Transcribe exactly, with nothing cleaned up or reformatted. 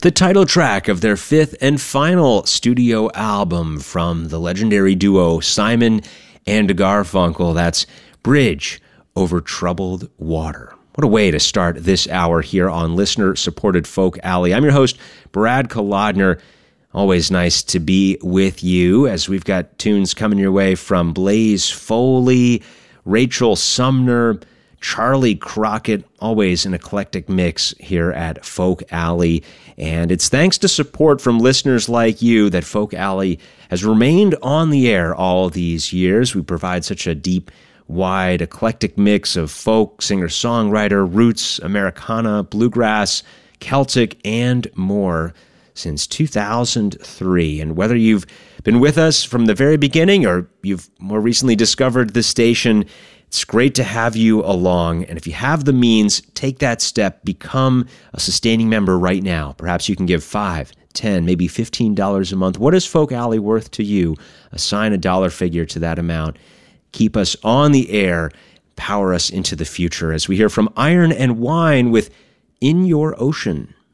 the title track of their fifth and final studio album from the legendary duo Simon and Garfunkel. That's Bridge Over Troubled Water. What a way to start this hour here on listener-supported Folk Alley. I'm your host, Brad Kolodner. Always nice to be with you as we've got tunes coming your way from Blaze Foley, Rachel Sumner, Charlie Crockett, always an eclectic mix here at Folk Alley. And it's thanks to support from listeners like you that Folk Alley has remained on the air all these years. We provide such a deep, wide, eclectic mix of folk, singer-songwriter, roots, Americana, bluegrass, Celtic, and more since two thousand three. And whether you've been with us from the very beginning or you've more recently discovered the station, it's great to have you along. And if you have the means, take that step, become a sustaining member right now. Perhaps you can give five, ten, maybe fifteen dollars a month. What is Folk Alley worth to you? Assign a dollar figure to that amount. Keep us on the air, power us into the future as we hear from Iron and Wine with In Your Ocean.